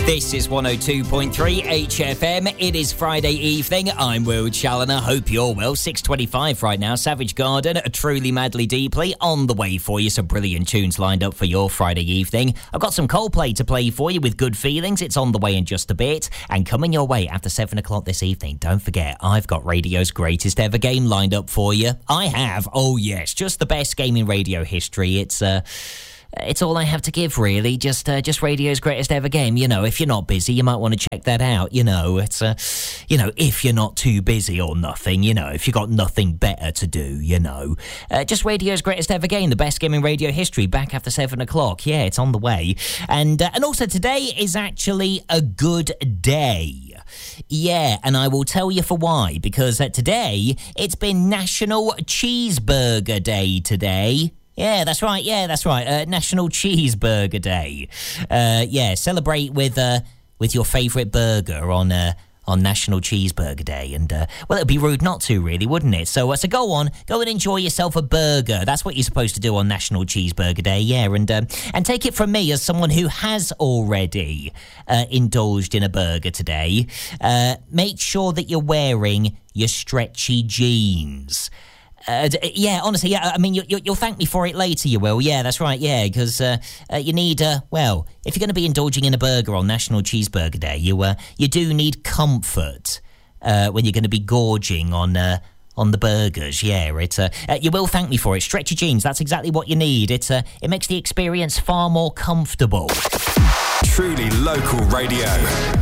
This is 102.3 HFM. It is Friday evening. I'm Will Challoner. Hope you're well. 6:25 right now. Savage Garden, Truly Madly Deeply on the way for you. Some brilliant tunes lined up for your Friday evening. I've got some Coldplay to play for you with Good Feelings. It's on the way in just a bit. And coming your way after 7 o'clock this evening, don't forget, I've got radio's greatest ever game lined up for you. I have. Oh, yes. Just the best game in radio history. It's all I have to give, really. Just radio's greatest ever game. You know, if you're not busy, you might want to check that out. You know, it's, if you're not too busy or nothing, you know, if you've got nothing better to do, you know. Just radio's greatest ever game, the best game in radio history, back after 7 o'clock. Yeah, it's on the way. And also today is actually a good day. Yeah, and I will tell you for why. Because today, it's been National Cheeseburger Day today. Yeah, that's right. National Cheeseburger Day. Celebrate with your favourite burger on National Cheeseburger Day. And, it'd be rude not to, really, wouldn't it? So go and enjoy yourself a burger. That's what you're supposed to do on National Cheeseburger Day, yeah. And take it from me as someone who has already indulged in a burger today. Make sure that you're wearing your stretchy jeans. Honestly, I mean, you'll thank me for it later, you will. Yeah, that's right, yeah, because you need, if you're going to be indulging in a burger on National Cheeseburger Day, you do need comfort when you're going to be gorging on the burgers, yeah. You will thank me for it. Stretchy jeans, that's exactly what you need. It makes the experience far more comfortable. Truly local radio.